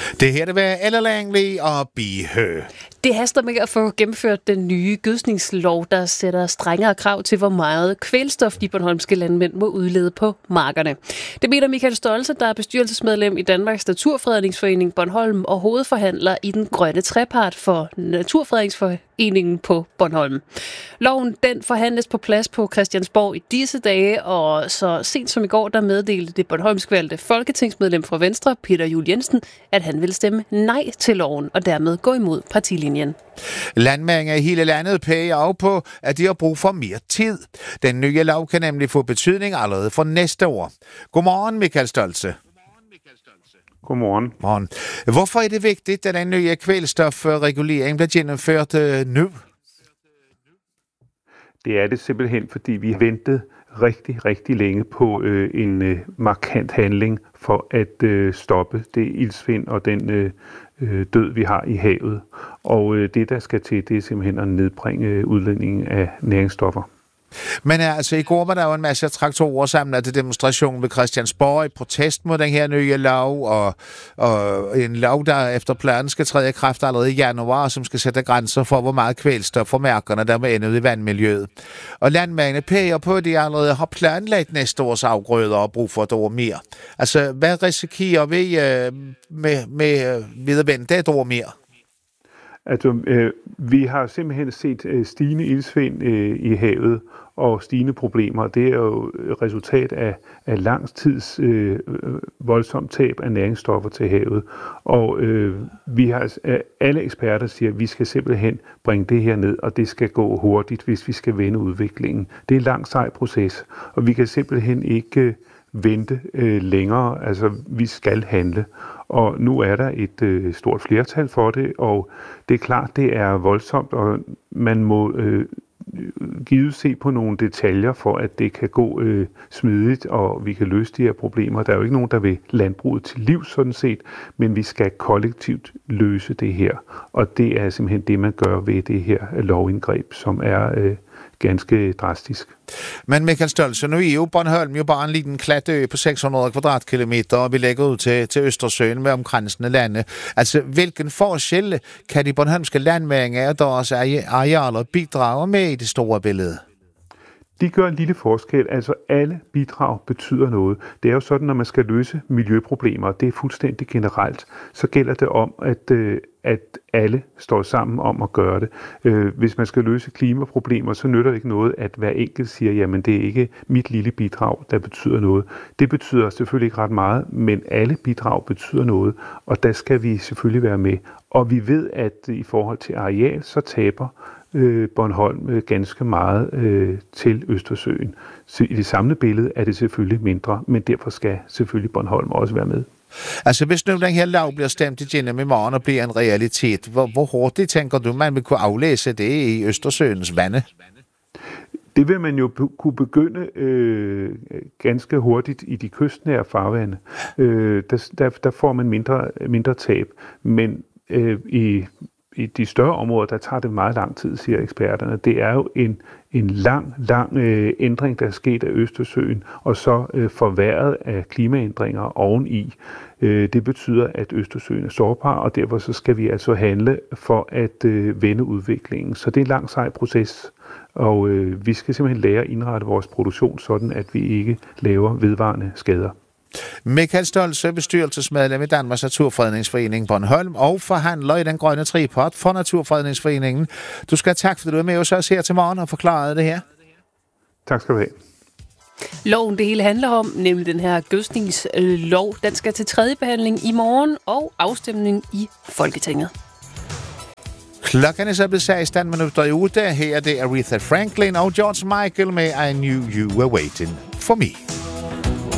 Det her, det var Ella Langley og Bihø. Det haster med at få gennemført den nye gødskningslov, der sætter strengere krav til, hvor meget kvælstof de bornholmske landmænd må udlede på markerne. Det mener Michael Stolze, der er bestyrelsesmedlem i Danmarks Naturfredningsforening Bornholm og hovedforhandler i den grønne trepart for Naturfredningsforeningen på Bornholm. Loven den forhandles på plads på Christiansborg i disse dage, og så sent som i går, der meddelte det bornholmsk valgte folketingsmedlem fra Venstre, Peter Juel Jensen, at han vil stemme nej til loven og dermed gå imod partilinjen. Landmænd i hele landet peger af på, at de har brug for mere tid. Den nye lov kan nemlig få betydning allerede fra næste år. Godmorgen, Michael Stolze. Godmorgen. Morgen. Hvorfor er det vigtigt, at den nye kvælstofregulering bliver gennemført nu? Det er det simpelthen, fordi vi har ventet rigtig, rigtig længe på en markant handling for at stoppe det iltsvind og den død, vi har i havet. Og det, der skal til, det er simpelthen at nedbringe udledningen af næringsstoffer. Men altså, i går var der jo en masse traktorer samlet til demonstration ved Christiansborg i protest mod den her nye lov, og en lov, der efter planen skal træde i kraft allerede i januar, som skal sætte grænser for, hvor meget kvælstof for mærkerne, der må ende ud i vandmiljøet. Og landmændene peger på, at de allerede har planlagt næste års afgrøder og brug for et år mere. Altså, hvad risikerer vi ved at vente et år mere? Altså, vi har simpelthen set stigende iltsvind i havet og stigende problemer. Det er jo resultat af lang tids voldsomt tab af næringsstoffer til havet. Og vi har alle eksperter siger, at vi skal simpelthen bringe det her ned, og det skal gå hurtigt, hvis vi skal vende udviklingen. Det er en lang sej proces, og vi kan simpelthen ikke vente længere. Altså, vi skal handle. Og nu er der et stort flertal for det, og det er klart, det er voldsomt, og man må givet se på nogle detaljer for, at det kan gå smidigt, og vi kan løse de her problemer. Der er jo ikke nogen, der vil landbruget til liv, sådan set, men vi skal kollektivt løse det her. Og det er simpelthen det, man gør ved det her lovindgreb, som er ganske drastisk. Men Michael Stolze, nu er jo Bornholm jo bare en liten klatø på 600 kvadratkilometer, og vi lægger ud til Østersøen med omkransende lande. Altså, hvilken forskel kan de bornholmske landmænd af deres arealer bidrage med i det store billede? De gør en lille forskel, altså alle bidrag betyder noget. Det er jo sådan, når man skal løse miljøproblemer, det er fuldstændig generelt, så gælder det om, at alle står sammen om at gøre det. Hvis man skal løse klimaproblemer, så nytter det ikke noget, at hver enkelt siger, jamen det er ikke mit lille bidrag, der betyder noget. Det betyder selvfølgelig ikke ret meget, men alle bidrag betyder noget, og der skal vi selvfølgelig være med. Og vi ved, at i forhold til areal, så taber Bornholm ganske meget til Østersøen. Så i det samlede billede er det selvfølgelig mindre, men derfor skal selvfølgelig Bornholm også være med. Altså, hvis nu den her lov bliver stemt igennem i morgen og bliver en realitet, hvor hurtigt tænker du, man vil kunne aflæse det i Østersøens vande? Det vil man jo kunne begynde ganske hurtigt i de kystnære farvande. Der får man mindre tab, men i de større områder, der tager det meget lang tid, siger eksperterne. Det er jo en lang ændring, der er sket af Østersøen, og så forværret af klimaændringer oveni. Det betyder, at Østersøen er sårbar, og derfor så skal vi altså handle for at vende udviklingen. Så det er en lang sej proces, og vi skal simpelthen lære at indrette vores produktion sådan, at vi ikke laver vedvarende skader. Michael Stolze, bestyrelsesmedlem i Danmarks Naturfredningsforening Bornholm og forhandler i den grønne trepart for Naturfredningsforeningen. Du skal have tak, fordi du er med os her til morgen og forklarede det her. Tak skal du have. Loven det hele handler om, nemlig den her gødskningslov, den skal til tredje behandling i morgen og afstemning i Folketinget. Klokken er så blevet 16 minutter i uge. Her er det Aretha Franklin og George Michael med I Knew You Were Waiting For Me.